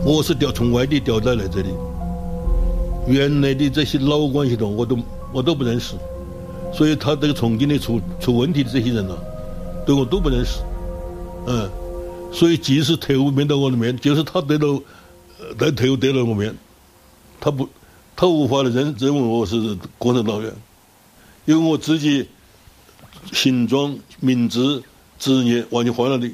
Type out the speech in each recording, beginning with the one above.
我是从外地调来这里，原来的这些老关系的我都不认识，所以他这个重庆的出问题的这些人啊，对我都不认识，所以即使特务面到我的面，就是他对了，在特务对了我面，他无法认为我是共产党员，因为我自己形状、名字、职业完全换了的。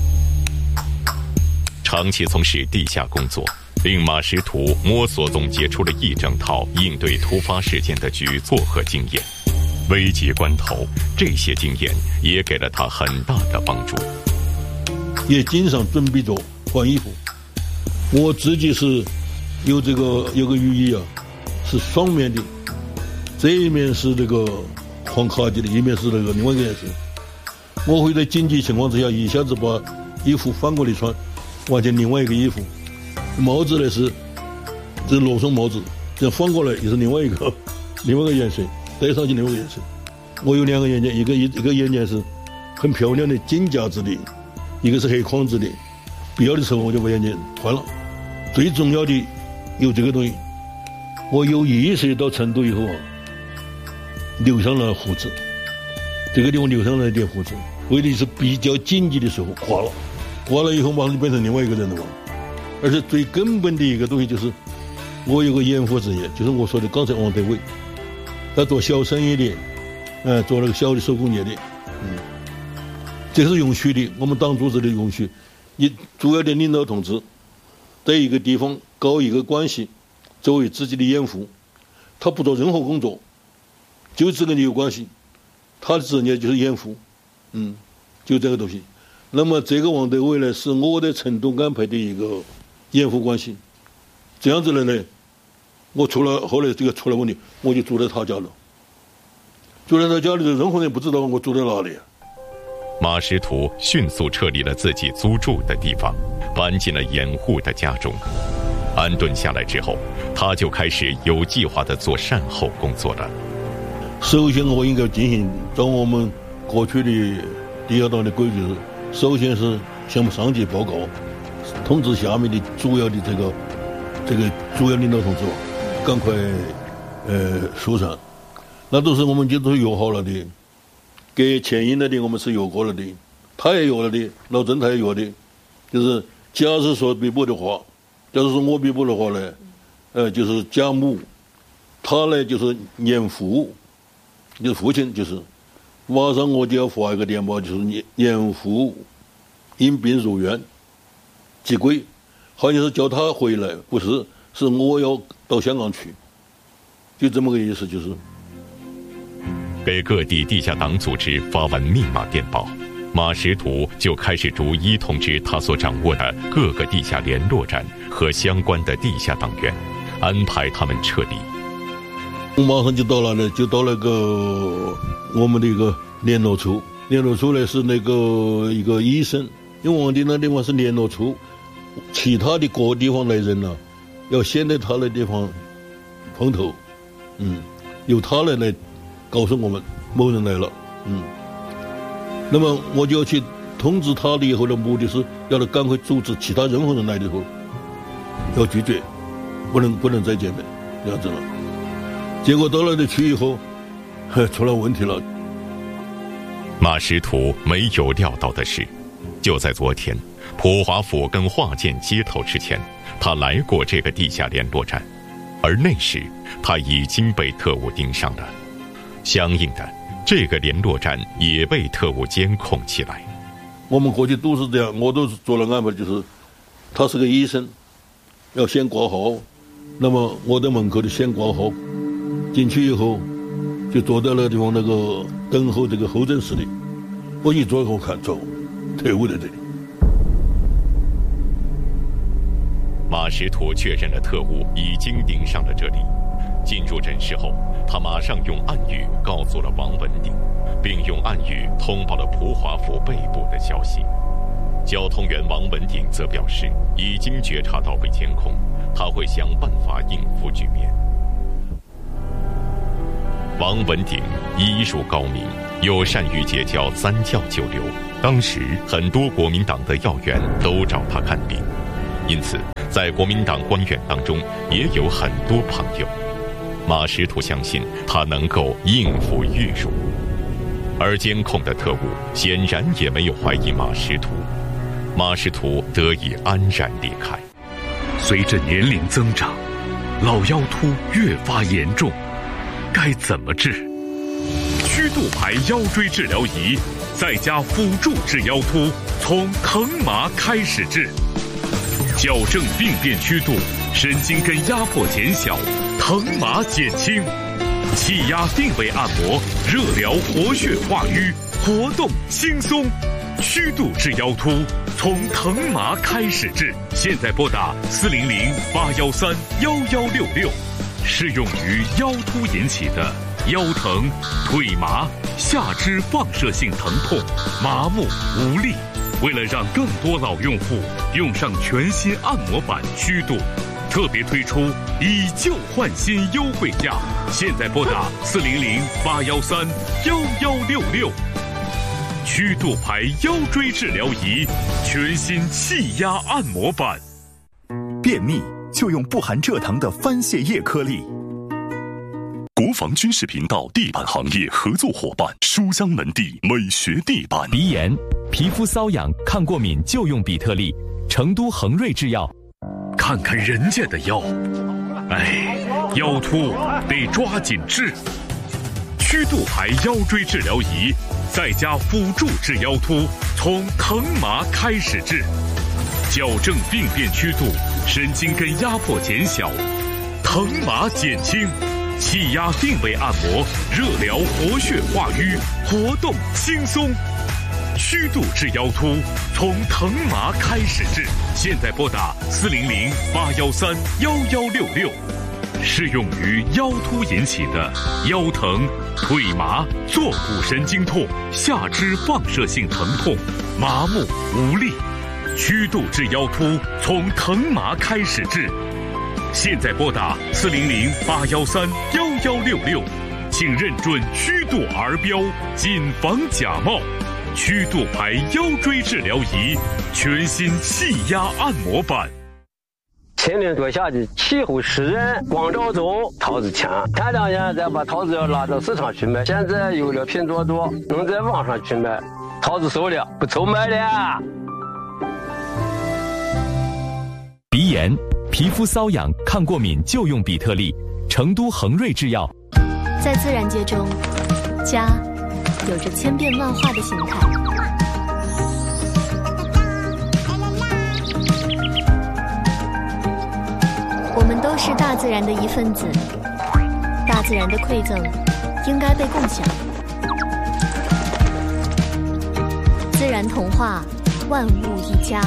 长期从事地下工作，令马识途摸索总结出了一整套应对突发事件的举措和经验。危急关头，这些经验也给了他很大的帮助。 也经常准备着换衣服，我自己是有个雨衣啊，是双面的，这一面是那个黄卡其的，一面是那个另外一个颜色。我会在紧急情况之下一下子把衣服反过来穿，完全另外一个衣服。帽子呢是这罗松帽子，这样反过来也是另外一个颜色，戴上去另外一个颜色。我有2个眼镜，一个眼镜是很漂亮的金夹子的，一个是黑框子的。必要的时候我就把眼镜换了。最重要的有这个东西，我有意识到成都以后啊，留上了胡子，这个地方留上了一点胡子，为的是比较紧急的时候刮了以后马上就变成另外一个人了嘛。而且最根本的一个东西就是，我有个掩护职业，就是我说的刚才王德伟，他做小生意的，做那个小的手工业的，这是允许的，我们党组织的允许。你主要的领导同志在一个地方搞一个关系作为自己的掩护，他不做任何工作，就只跟你有关系，他的职业就是掩护，就这个东西。那么这个王德伟呢，是我在成都安排的一个掩护关系，这样子的呢，我后来这个出了问题，我就住在他家了。住在他家里的任何人不知道我住在哪里。 马识途迅速撤离了自己租住的地方，搬进了掩护的家中。安顿下来之后，他就开始有计划地做善后工作了。 首先我应该进行照我们过去的地下党的规矩，首先是向上级报告，通知下面的主要的这个主要领导同志赶快疏散，那都是我们都是约好了的，给前因来的我们是约过了的，他也约了的，老郑他也约的，就是假如说被捕的话，假如说我被捕的话呢，就是贾母，他呢就是严父，就是父亲，就是马上我就要发一个电报，就是严父因病入院，即归，好像是叫他回来，不是，是我要到香港去，就这么个意思，就是。 给各地地下党组织发完密码电报，马识途就开始逐一通知他所掌握的各个地下联络站和相关的地下党员，安排他们撤离。 马上就到了呢，就到那个我们的一个联络处，联络处呢是那个一个医生，因为王的那地方是联络处，其他的各地方来人呢，要先在他那地方碰头，由他来告诉我们某人来了，那么我就要去通知他的以后的目的是要他赶快组织其他任何人来的时候要拒绝，不能再见面，这样子了。结果到了那区以后，出了问题了。 马识途没有料到的是，就在昨天，普华府跟华建接头之前，他来过这个地下联络站，而那时他已经被特务盯上了。相应的，这个联络站也被特务监控起来。 我们过去都是这样，我都是做了安排，就是他是个医生，要先挂号，那么我在门口就先挂号，进去以后就坐在那个地方那个等候这个候诊室里。我一坐以后看，走，特务在这里。 马识途确认了特务已经盯上了这里。进入诊室后，他马上用暗语告诉了王文鼎，并用暗语通报了普华府被捕的消息。交通员王文鼎则表示，已经觉察到被监控，他会想办法应付局面。王文鼎医术高明，又善于结交三教九流，当时很多国民党的要员都找他看病。 因此在国民党官员当中也有很多朋友。马识途相信他能够应付月入，而监控的特务显然也没有怀疑马识途。马识途得以安然离开。 随着年龄增长，老腰突越发严重，该怎么治？曲度牌腰椎治疗仪在家辅助治腰突，从疼麻开始治，矫正病变曲度，神经根压迫减小，疼麻减轻，气压定位按摩，热疗活血化瘀，活动轻松。曲度治腰突，从疼麻开始治。现在拨打400-813-1166，适用于腰突引起的腰疼、腿麻、下肢放射性疼痛、麻木无力。为了让更多老用户用上全新按摩板曲度，特别推出以旧换新优惠价。现在拨打400-813-1166。曲度牌腰椎治疗仪，全新气压按摩板。 便秘就用不含蔗糖的番泻叶颗粒。国防军事频道地板行业合作伙伴书香门第美学地板。 鼻炎、皮肤瘙痒、抗过敏就用比特利，成都恒瑞制药。 看看人家的腰，腰突得抓紧治。曲度牌腰椎治疗仪，在家辅助治腰突，从疼麻开始治，矫正病变曲度，神经根压迫减小，疼麻减轻，气压定位按摩，热疗活血化瘀，活动轻松。曲度治腰突，从疼麻开始治。现在拨打400-813-1166，适用于腰突引起的腰疼、腿麻、坐骨神经痛、下肢放射性疼痛、麻木无力。曲度治腰突，从疼麻开始治。现在拨打400-813-1166，请认准曲度儿标，谨防假冒。曲度牌腰椎治疗仪，全新气压按摩板。 10年多下去，气候湿润，光照中桃子强。前2年再把桃子要拉到市场去卖，现在有了拼多多，能在网上去卖，桃子熟了，不愁卖了。 鼻炎、皮肤瘙痒、抗过敏就用比特利，成都恒瑞制药。 在自然界中，家有着千变万化的形态。我们都是大自然的一份子，大自然的馈赠应该被共享。自然童话，万物一家。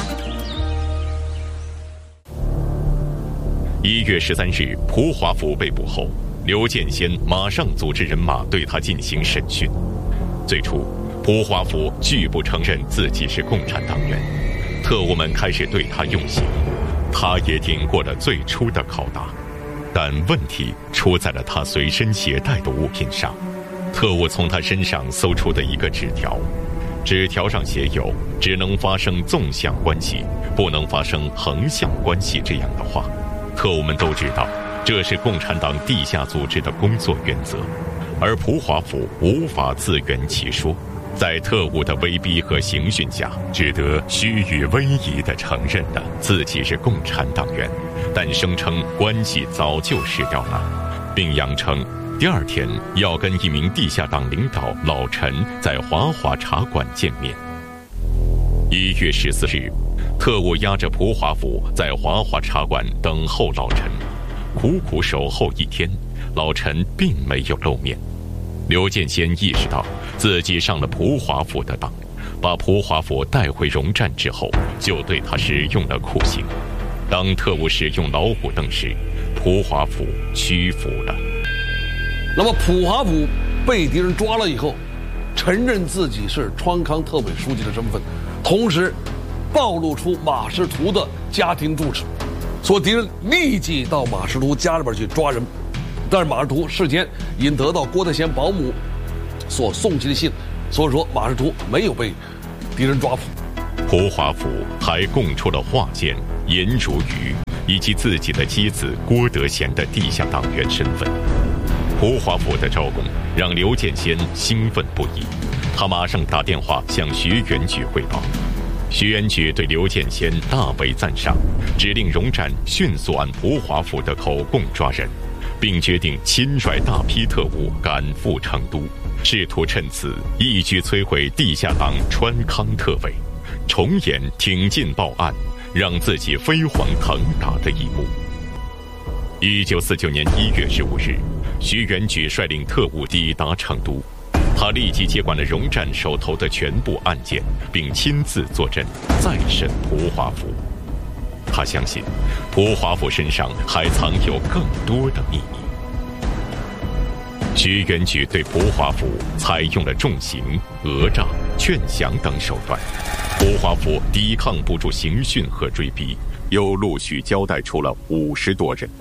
1月13日，蒲华福被捕后，刘建先马上组织人马对他进行审讯。最初，蒲华福拒不承认自己是共产党员，特务们开始对他用刑，他也顶过了最初的拷打。但问题出在了他随身携带的物品上。特务从他身上搜出的一个纸条，纸条上写有只能发生纵向关系，不能发生横向关系这样的话。特务们都知道这是共产党地下组织的工作原则，而蒲华福无法自圆其说，在特务的威逼和刑讯下，只得虚与委蛇地承认了自己是共产党员，但声称关系早就失掉了，并扬称第2天要跟一名地下党领导老陈在华华茶馆见面。1月14日，特务押着蒲华福在华华茶馆等候老陈，苦苦守候1天，老陈并没有露面。刘建先意识到自己上了蒲华福的当，把蒲华福带回荣站之后，就对他使用了酷刑。当特务使用老虎凳时，蒲华福屈服了。 那么蒲华福被敌人抓了以后，承认自己是川康特委书记的身份，同时暴露出马识途的家庭住址，所以敌人立即到马识途家里边去抓人。但是马识途事先因得到郭德贤保姆所送去的信，所以说马识途没有被敌人抓捕。 蒲华福还供出了画件、 颜如玉以及自己的妻子郭德贤的地下党员身份。蒲华府的招供让刘建先兴奋不已，他马上打电话向徐元举汇报。徐元举对刘建先大为赞赏，指令荣展迅速按蒲华府的口供抓人，并决定亲率大批特务赶赴成都，试图趁此一举摧毁地下党川康特委，重演挺进报案让自己飞黄腾达的一幕。1949年1月15日，徐元举率领特务抵达成都，他立即接管了荣展手头的全部案件，并亲自坐镇再审蒲华府。他相信蒲华府身上还藏有更多的秘密。徐元举对蒲华府采用了重刑、讹诈、劝降等手段，蒲华府抵抗不住刑讯和追逼，又陆续交代出了50多人。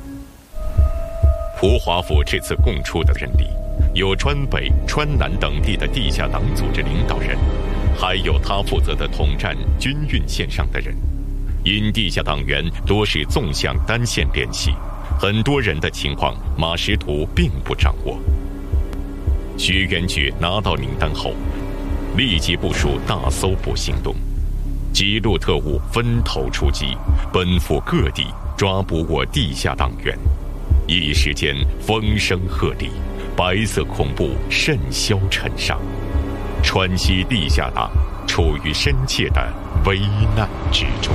蒲华府这次供出的人里，有川北、川南等地的地下党组织领导人，还有他负责的统战军运线上的人。因地下党员多是纵向单线联系，很多人的情况马识途并不掌握。徐元举拿到名单后，立即部署大搜捕行动，几路特务分头出击，奔赴各地抓捕我地下党员。一时间风声鹤唳，白色恐怖甚嚣尘上，川西地下党处于深切的危难之中。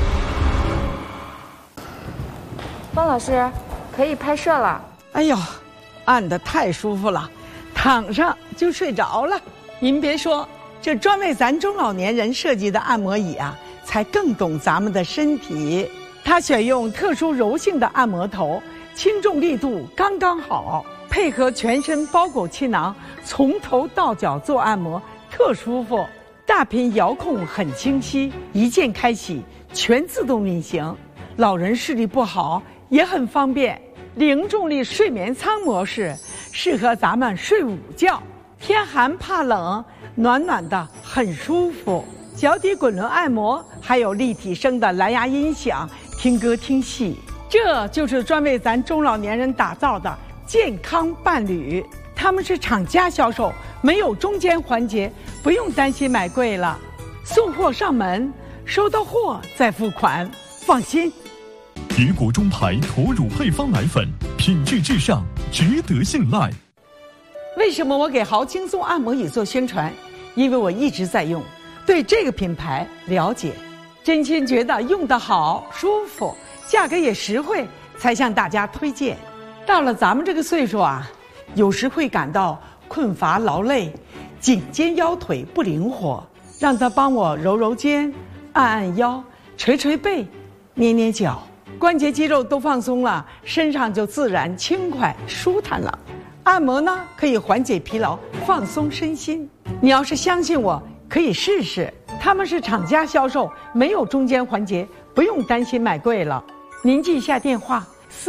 方老师，可以拍摄了。 哎呦，按得太舒服了，躺上就睡着了。您别说，这专为咱中老年人设计的按摩椅啊，才更懂咱们的身体。它选用特殊柔性的按摩头，轻重力度刚刚好，配合全身包裹气囊，从头到脚做按摩特舒服。大屏遥控很清晰，一键开启，全自动运行。老人视力不好也很方便。零重力睡眠舱模式适合咱们睡午觉，天寒怕冷，暖暖的很舒服。脚底滚轮按摩，还有立体声的蓝牙音响，听歌听戏。这就是专为咱中老年人打造的健康伴侣，他们是厂家销售，没有中间环节，不用担心买贵了。送货上门，收到货再付款，放心。 别国中牌驼乳配方奶粉，品质至上，值得信赖。 为什么我给豪轻松按摩椅做宣传？因为我一直在用，对这个品牌了解，真心觉得用得好舒服，价格也实惠，才向大家推荐。到了咱们这个岁数啊，有时会感到困乏劳累，颈肩腰腿不灵活，让他帮我揉揉肩，按按腰，捶捶背，捏捏脚，关节肌肉都放松了，身上就自然轻快舒坦了。按摩呢，可以缓解疲劳，放松身心。你要是相信我，可以试试。他们是厂家销售，没有中间环节，不用担心买贵了。您记一下电话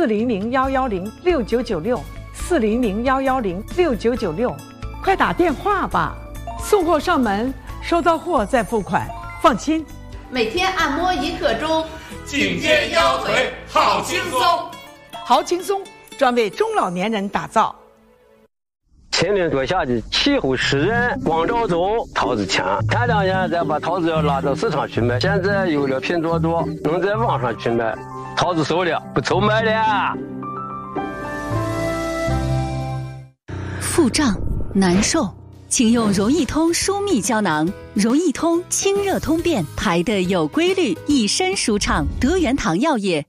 ：400-110-6996，400-110-6996，快打电话吧。送货上门，收到货再付款，放心。 每天按摩1刻钟， 颈肩腰腿好轻松。 好轻松，专为中老年人打造。 10年多下的气候湿润，光照中桃子强。前2年再把桃子要拉到市场去卖，现在有了拼多多，能在网上去卖，桃子收了，不愁卖了。 腹胀难受，请用柔益通舒密胶囊。柔益通清热通便，排得有规律，一身舒畅。德元堂药业。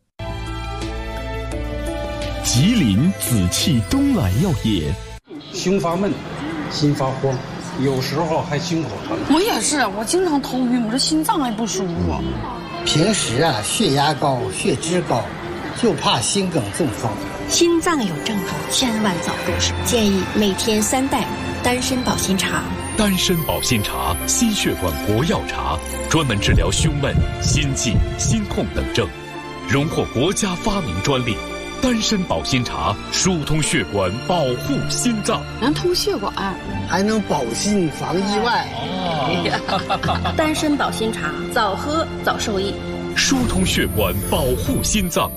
吉林紫气东来药业。 胸发闷，心发慌，有时候还心口疼。 我也是，我经常头晕，我这心脏还不舒服。 平时啊，血压高，血脂高，就怕心梗中风。 心脏有症状，千万早入手。建议每天3袋丹参保心茶。 丹参保心茶，心血管国药茶，专门治疗胸闷、心悸、心痛等症，荣获国家发明专利。丹参保心茶疏通血管，保护心脏， 能通血管， 还能保心防意外。 丹参保心茶，早喝早受益。 疏通血管，保护心脏。